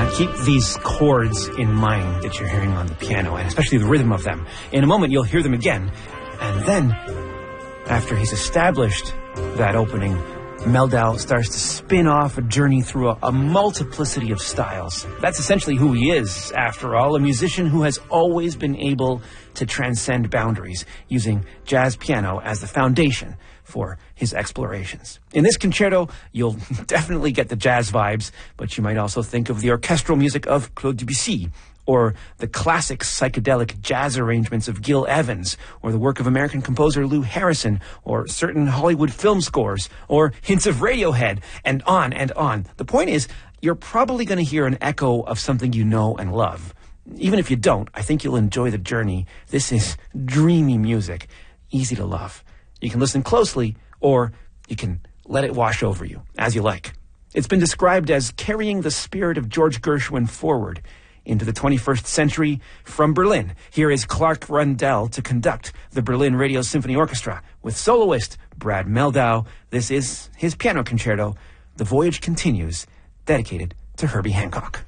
Keep these chords in mind that you're hearing on the piano, and especially the rhythm of them. In a moment, you'll hear them again. And then, after he's established that opening, Meldau starts to spin off a journey through a multiplicity of styles. That's essentially who he is, after all, a musician who has always been able to transcend boundaries, using jazz piano as the foundation for his explorations. In this concerto, you'll definitely get the jazz vibes, but you might also think of the orchestral music of Claude Debussy, or the classic psychedelic jazz arrangements of Gil Evans, or the work of American composer Lou Harrison, or certain Hollywood film scores, or hints of Radiohead, and on and on. The point is, you're probably going to hear an echo of something you know and love. Even if you don't, I think you'll enjoy the journey. This is dreamy music, easy to love. You can listen closely, or you can let it wash over you, as you like. It's been described as carrying the spirit of George Gershwin forward into the 21st century from Berlin. Here is Clark Rundell to conduct the Berlin Radio Symphony Orchestra with soloist Brad Meldau. This is his piano concerto, The Voyage Continues, dedicated to Herbie Hancock.